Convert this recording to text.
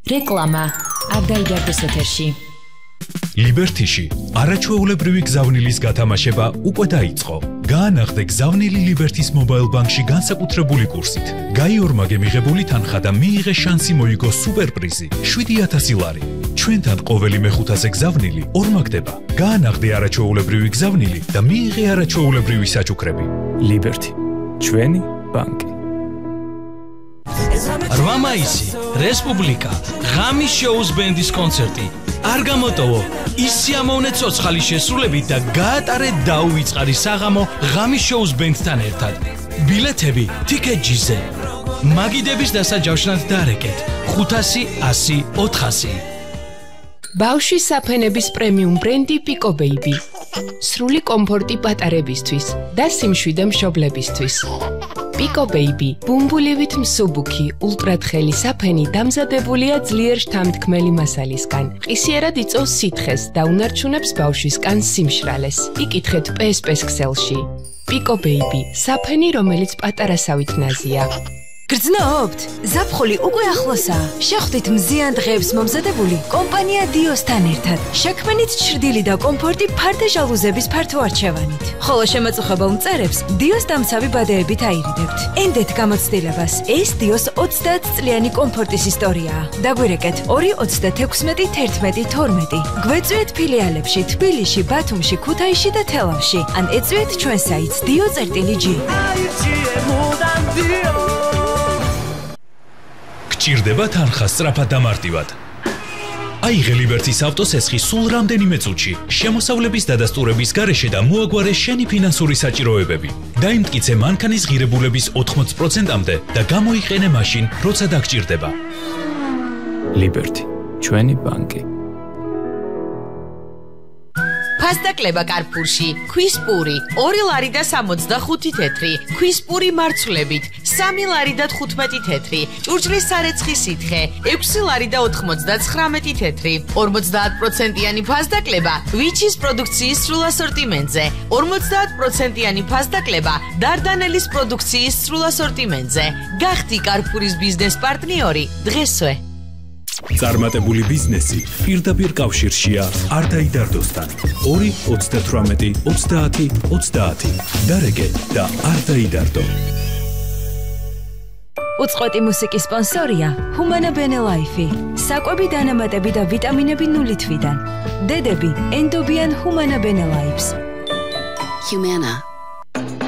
რეკლამა არ დაიდარდეს ეთერში. ლიბერთიში არაჩვეულებრივი გზავნილის გათამაშება უკვე დაიწყო. გაანახდე გზავნილი ლიბერთის მობაილ ბანკში განსაკუთრებული კურსით. გაიორმაგე მიღებული თანხა და მიიღე შანსი მოიგო სუპერპრიზი 7,000 ლარი. ჩვენთან ყოველი მეხუთაზე გზავნილი ორმაგდება. გაანახდე არაჩვეულებრივი გზავნილი და მიიღე არაჩვეულებრივი საჩუქრები. ლიბერთი, ჩვენი ბანკი. 8 მაისი, რესპუბლიკა, ღამის შოუს ბენდის კონცერტი. არ გამოტოვო, ის სიამოვნე ცოცხალი შესრულებით და გაატარე დაუვიწყარი საღამო ღამის შოუს ბენდთან ერთად. ბილეთები TicketJet-ზე. მაგიდების დასაჯავშნად დარეკეთ 500, 100, 400. ბავშვის საფენების პრემიუმ ბრენდი Pico Baby. სრული კომფორტი პატარებისთვის და სიმშვიდე მშობლებისთვის. Pico Baby, ბუმბულივით მსუბუქი, ულტრათხელი საფენი დამზადებულია ძლიერ შთამთქმელი მასალისგან. ყისიერად იწვევს სითხეს და უნარჩუნებს ბავშვის კანს სიმშრალეს. იკითხეთ PSP-ს ქსელში. Pico Baby, საფენი, რომელიც პატარასავით ნაზია. გრძნობთ? ზაფხული უკვე ახლოსაა. შეხვდით მზიან დღეებს მომზადებული კომპანია Dios-თან ერთად. შექმნით ჩრდილი და კომფორტი ფარდა ჟალუზების ფართო არჩევანით. ხოლო შემაწუხებელ მწერებს Dios დამცავი ბადეებით აირიდებთ. ენდეთ გამოცდილებას. ეს Dios 30 წლიანი კომფორტის ისტორიაა. დაგვირეკეთ 2-36, 11, 12. გვეწვიეთ ფილიალებში თბილისში, ბათუმში, ქუთაისში და თელავში. ან ეწვიეთ ჩვენ საიტს dio.gr. გჭირდება თანხა სწრაფად და მარტივად. აიღე ლიბერთის ავტოსესხი სულ რამდენიმე წუთში, შემოსავლების დადასტურების გარეშე და მოაგვარე შენი ფინანსური საჭიროებები. დაიმტკიცე მანქანის ღირებულების 80%-მდე და გამოიყენე მაშინ, როცა დაგჭირდება. ლიბერთი, ჩვენი ბანკი. ფასდაკლება კარფურში, ქვის პური, 2 ლარი და 65 თეთრი, ქვის პური მარცვლებით, 3 ლარი და 15 თეთრი, ჭურჭლის სარეცხი სითხე, 6 ლარი და 99 თეთრი, 50%-იანი ფასდაკლება ვიჩის პროდუქციის სრულ ასორტიმენტზე, 50%-იანი ფასდაკლება დარდანელის პროდუქციის სრულ ასორტიმენტზე. გახდი კარფურის ბიზნეს პარტნიორი დღესვე. წარმატებული ბიზნესი პირდაპირ კავშირშია არ დაიდარდოსთან. 2-38-30-30. დარეკე და არ დაიდარდო. უწყვეტი მუსიკის სპონსორია Humana Bene Life. საკვები, დანამატები და ვიტამინები 0 თვიდან. დედები ენდობიან Humana Bene Lives. Humana